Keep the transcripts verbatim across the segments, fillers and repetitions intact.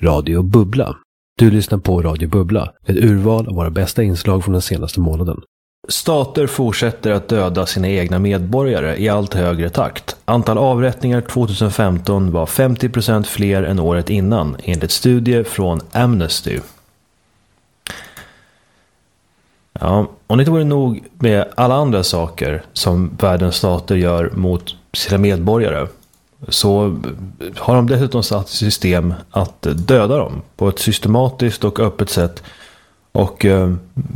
Radio Bubbla. Du lyssnar på Radio Bubbla, ett urval av våra bästa inslag från den senaste månaden. Stater fortsätter att döda sina egna medborgare i allt högre takt. Antal avrättningar tjugohundrafemton var femtio procent fler än året innan, enligt studie från Amnesty. Ja, och det vore nog med alla andra saker som världens stater gör mot sina medborgare, så har de dessutom satt i system att döda dem på ett systematiskt och öppet sätt. Och eh,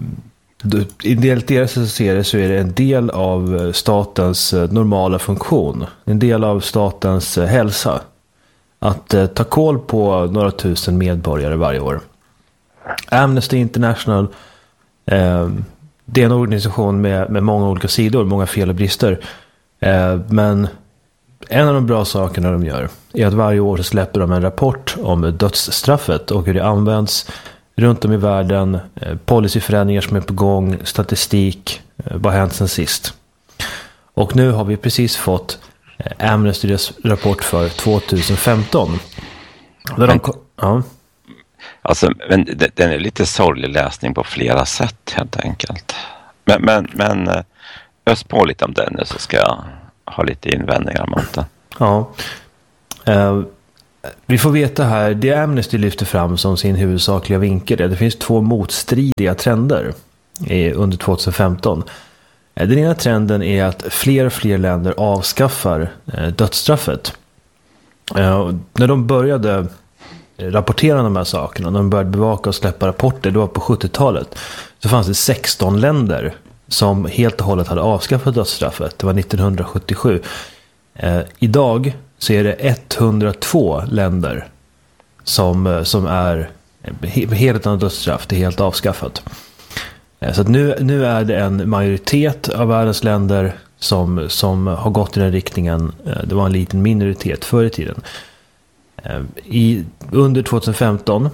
enligt deras ser det så är det en del av statens normala funktion, en del av statens hälsa, att eh, ta koll på några tusen medborgare varje år. Amnesty International, eh, det är en organisation med, med många olika sidor, många fel och brister, eh, men en av de bra sakerna de gör är att varje år så släpper de en rapport om dödsstraffet och hur det används runt om i världen, policyförändringar som är på gång, statistik, vad har hänt sen sist. Och nu har vi precis fått Amnestys rapport för tjugohundrafemton. Där de, ja. Alltså, men den är lite sorglig läsning på flera sätt helt enkelt. Men, men, men öst på lite om den nu så ska jag ha lite invändningar mot den. Ja. Uh, vi får veta här, det Amnesty lyfter fram som sin huvudsakliga vinkel är att det finns två motstridiga trender i, under tjugohundrafemton. Uh, den ena trenden är att fler och fler länder avskaffar uh, dödsstraffet. Uh, när de började rapportera de här sakerna, när de började bevaka och släppa rapporter, det var på sjuttiotalet, så fanns det sexton länder som helt och hållet hade avskaffat dödsstraffet. Det var nittonhundrasjuttiosju. Eh, idag så är det etthundratvå länder som, som är helt av dödsstraff, det är helt avskaffat. Eh, så att nu, nu är det en majoritet av världens länder som, som har gått i den riktningen. Eh, det var en liten minoritet förr i tiden. Eh, i, under tjugohundrafemton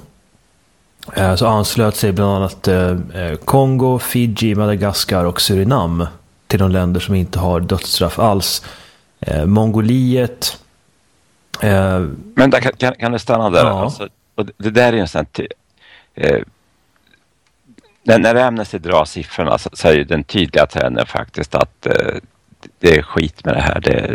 så anslöt sig bland annat eh, Kongo, Fiji, Madagaskar och Surinam till de länder som inte har dödsstraff alls. Eh, Mongoliet. Eh, Men där, kan, kan det stanna där? Ja. Alltså, och det där är en sån här, eh, när, när Amnesty drar siffrorna så, så är ju den tydliga trenden faktiskt att eh, det är skit med det här. Det,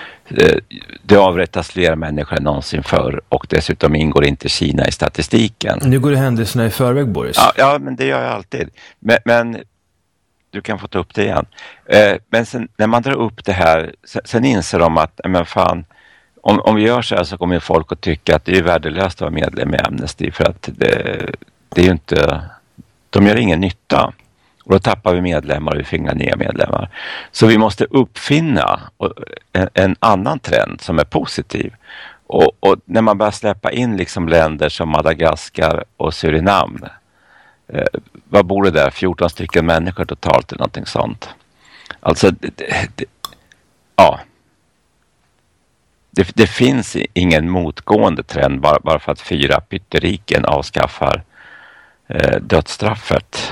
det avrättas fler människor än någonsin förr och dessutom ingår inte Kina i statistiken. Nu går det händelserna i förväg, Boris. Ja, ja, men det gör jag alltid. Men, men du kan få ta upp det igen. Eh, men sen, när man drar upp det här, sen, sen inser de att men fan, om, om vi gör så här så kommer folk att tycka att det är värdelöst att vara medlem i Amnesty för att det, det är ju inte, de gör ingen nytta. Och då tappar vi medlemmar och vi fingrar nya medlemmar. Så vi måste uppfinna en, en annan trend som är positiv. Och, och när man börjar släppa in liksom länder som Madagaskar och Surinam. Eh, vad bor det där? fjorton stycken människor totalt eller någonting sånt. Alltså, det, det, ja. Det, det finns ingen motgående trend bara, bara för att fyra pytteriken avskaffar eh, dödsstraffet.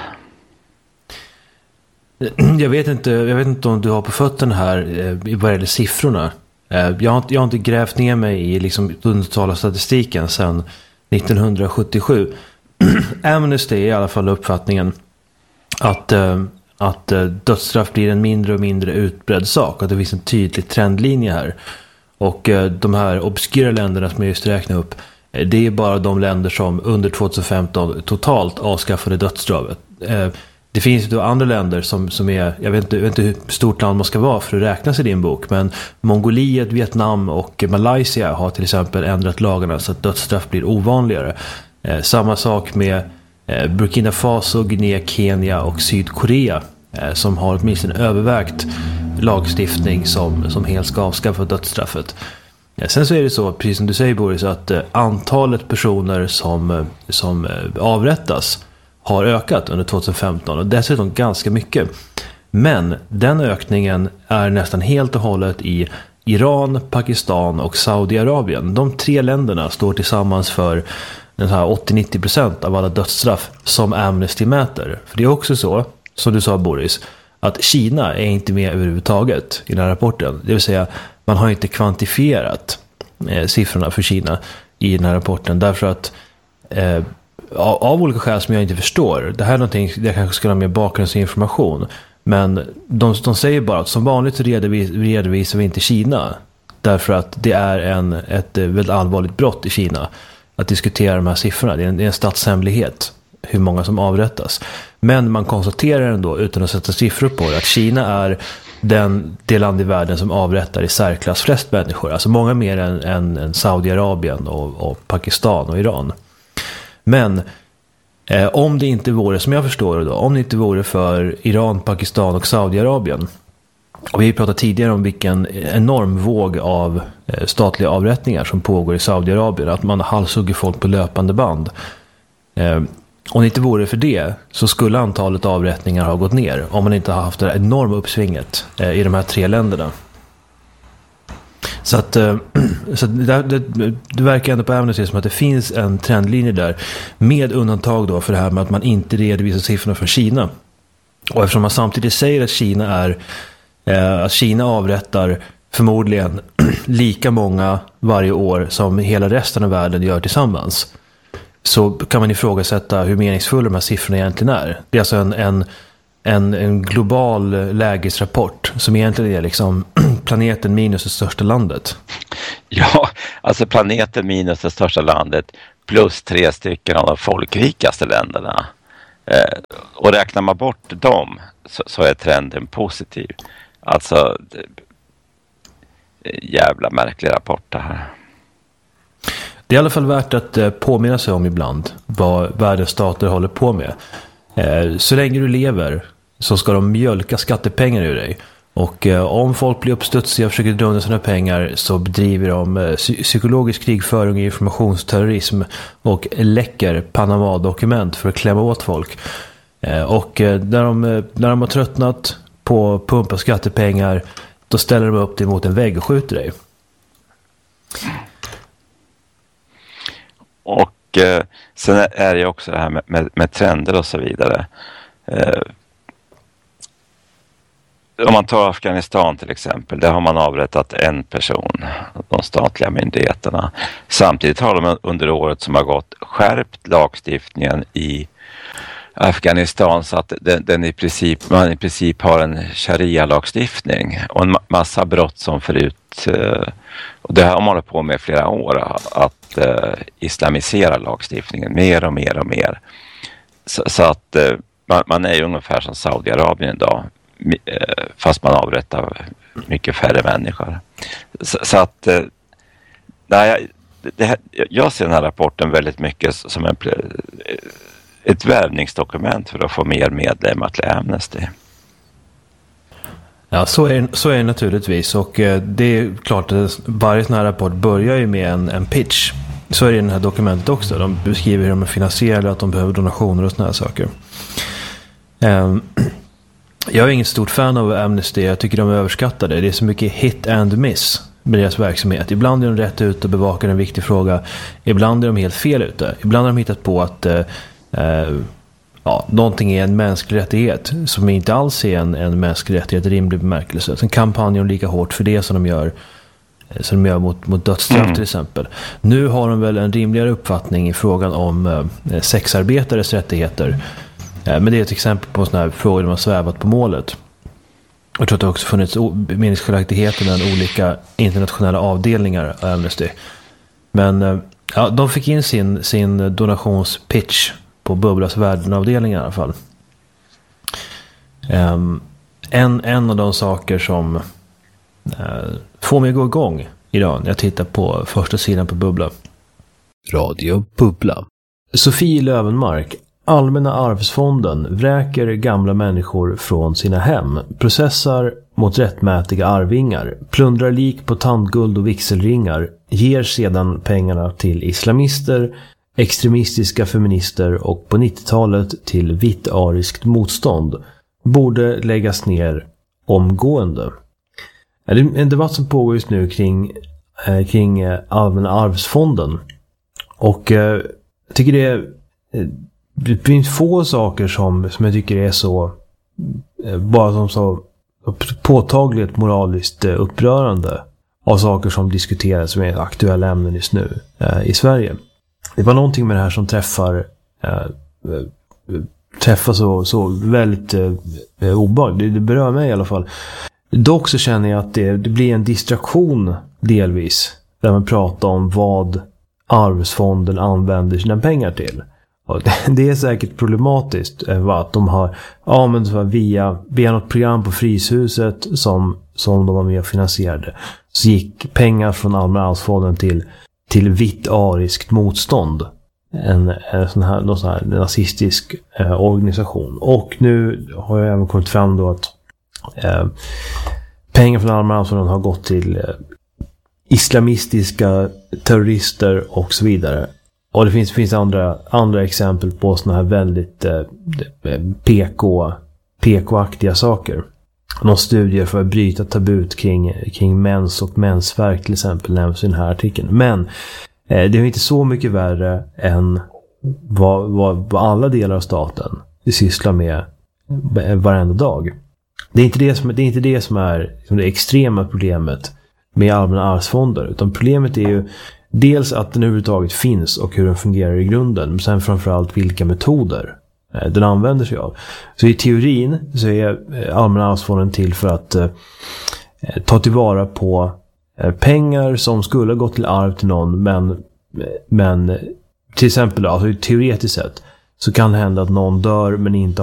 Jag vet inte, jag vet inte om du har på fötterna här eh, vad gäller siffrorna. Eh, jag, har inte, jag har inte grävt ner mig i liksom undertala statistiken sedan nittonhundrasjuttiosju. Amnesty är i alla fall uppfattningen att, eh, att eh, dödsstraff blir en mindre och mindre utbredd sak. Att det finns en tydlig trendlinje här. Och eh, de här obskyra länderna som jag just räknade upp, eh, det är bara de länder som under tjugohundrafemton totalt avskaffade dödsstraffet. Eh, Det finns ju då andra länder som, som är, jag vet, inte, jag vet inte hur stort land man ska vara för att räknas i din bok, men Mongoliet, Vietnam och Malaysia har till exempel ändrat lagarna så att dödsstraff blir ovanligare. Eh, samma sak med eh, Burkina Faso, Guinea, Kenya och Sydkorea eh, som har åtminstone övervägt lagstiftning som, som helt ska avskaffa dödsstraffet. Eh, sen så är det så, precis som du säger Boris, att eh, antalet personer som, som eh, avrättas har ökat under tjugohundrafemton och dessutom ganska mycket. Men den ökningen är nästan helt och hållet i Iran, Pakistan och Saudiarabien. De tre länderna står tillsammans för den här åttio till nittio procent av alla dödsstraff som Amnesty mäter. För det är också så, som du sa Boris, att Kina är inte med överhuvudtaget i den här rapporten. Det vill säga, man har inte kvantifierat eh, siffrorna för Kina i den här rapporten därför att eh, av, av olika skäl som jag inte förstår. Det här är någonting jag kanske skulle ha med bakgrundsinformation. Men de, de säger bara att som vanligt så redovis, redovisar vi inte Kina. Därför att det är en, ett väldigt allvarligt brott i Kina att diskutera de här siffrorna. Det är en, det är en statshemlighet hur många som avrättas. Men man konstaterar ändå, utan att sätta siffror på det, att Kina är den, det land i världen som avrättar i särklass flest människor. Alltså många mer än, än, än Saudiarabien och, och Pakistan och Iran. Men eh, om det inte vore, som jag förstår det då, om det inte vore för Iran, Pakistan och Saudiarabien. Och vi pratade tidigare om vilken enorm våg av eh, statliga avrättningar som pågår i Saudiarabien. Att man halshugger folk på löpande band. Eh, om det inte vore för det så skulle antalet avrättningar ha gått ner. Om man inte har haft det enorma uppsvinget eh, i de här tre länderna. Så att eh, så det, det, det verkar ändå på Amnesty som att det finns en trendlinje där. Med undantag då för det här med att man inte redovisar siffrorna från Kina. Och eftersom man samtidigt säger att Kina är eh, att Kina avrättar förmodligen lika många varje år som hela resten av världen gör tillsammans, så kan man ifrågasätta hur meningsfulla de här siffrorna egentligen är. Det är alltså en, en, en, en global lägesrapport som egentligen är liksom planeten minus det största landet. Ja, alltså planeten minus det största landet plus tre stycken av de folkrikaste länderna. Eh, och räknar man bort dem så, så är trenden positiv. Alltså, det, jävla märklig rapport det här. Det är i alla fall värt att påminna sig om ibland vad världens stater håller på med. Så länge du lever så ska de mjölka skattepengar ur dig. Och om folk blir uppstudsiga och försöker dra undan sina pengar så bedriver de psykologisk krigföring, informationsterrorism och läcker Panama-dokument för att klämma åt folk. Och när de, när de har tröttnat på att pumpa skattepengar, då ställer de upp dig mot en vägg och skjuter dig. Och eh, sen är det också det här med, med, med trender och så vidare. Eh, om man tar Afghanistan till exempel, där har man avrättat en person, de statliga myndigheterna. Samtidigt har de under året som har gått skärpt lagstiftningen i Afghanistan så att den, den i princip, man i princip har en sharia-lagstiftning och en massa brott som förut, och det har man hållit på med i flera år, att uh, islamisera lagstiftningen mer och mer och mer. Så, så att uh, man, man är ju ungefär som Saudiarabien idag, uh, fast man avrättar mycket färre människor. Så, så att uh, nej, det här, jag ser den här rapporten väldigt mycket som en ett värvningsdokument för att få mer medlemmar till Amnesty. Ja, så är, så är det naturligtvis. Och eh, det är klart att varje sån här rapport börjar ju med en, en pitch. Så är det i det här dokumentet också. De beskriver hur de är finansierade, att de behöver donationer och såna här saker. Eh, jag är ingen stort fan av Amnesty. Jag tycker de är överskattade. Det är så mycket hit and miss med deras verksamhet. Ibland är de rätt ute och bevakar en viktig fråga. Ibland är de helt fel ute. Ibland har de hittat på att eh, Uh, ja, någonting är en mänsklig rättighet som inte alls är en, en mänsklig rättighet i rimlig bemärkelse. Sen kampanjar de lika hårt för det som de gör, som de gör mot, mot dödsstraff mm. till exempel. Nu har de väl en rimligare uppfattning i frågan om uh, sexarbetares rättigheter. Uh, men det är ett exempel på sådana här frågor där man har svävat på målet. Jag tror att det också funnits meningsskiljaktigheter mellan olika internationella avdelningar av Amnesty. Men uh, ja, de fick in sin, sin donationspitch på Bubblas världenavdelning i alla fall. Um, en, en av de saker som uh, får mig gå igång idag när jag tittar på första sidan på Bubbla. Radio Bubbla. Sofie Lövenmark. Allmänna arvsfonden vräker gamla människor från sina hem, processar mot rättmätiga arvingar, plundrar lik på tandguld och vigselringar, ger sedan pengarna till islamister, extremistiska feminister och på nittiotalet till vitt-ariskt motstånd, borde läggas ner omgående. Det är en debatt som pågår just nu kring, eh, kring Allmänna arvsfonden. Och eh, jag tycker det är, det finns få saker som, som jag tycker är så eh, bara som så påtagligt moraliskt eh, upprörande av saker som diskuteras som är aktuella ämnen just nu eh, i Sverige. det var någonting med det här som träffar eh, träffar så, så väldigt eh, obehagligt. Det, det berör mig i alla fall. Dock så känner jag att det, det blir en distraktion delvis där man pratar om vad arvsfonden använder sina pengar till. Och det, det är säkert problematiskt eh, att de har ja, men så via, via något program på Fryshuset som, som de var med och finansierade, så gick pengar från Allmänna arvsfonden till, till vitt ariskt motstånd. En, en sån här, någon sån här nazistisk eh, organisation. Och nu har jag även kommit fram då att eh, pengar från Allmänna arvsfonden har gått till eh, islamistiska terrorister och så vidare. Och det finns, finns andra, andra exempel på såna här väldigt eh, P K, P K-aktiga saker. Någon studier för att bryta tabut kring, kring mäns och mänsverk till exempel nämns i den här artikeln. Men eh, det är inte så mycket värre än vad, vad, vad alla delar av staten sysslar med varenda dag. Det är inte det som, det är, inte det, som är det extrema problemet med Allmänna arvsfonder, utan problemet är ju dels att den överhuvudtaget finns och hur den fungerar i grunden, men sen framförallt vilka metoder den använder sig av. Så i teorin så är Allmänna arvsfonden till för att eh, ta tillvara på eh, pengar som skulle ha gått till arv till någon, men, men till exempel då, alltså teoretiskt sett så kan det hända att någon dör men inte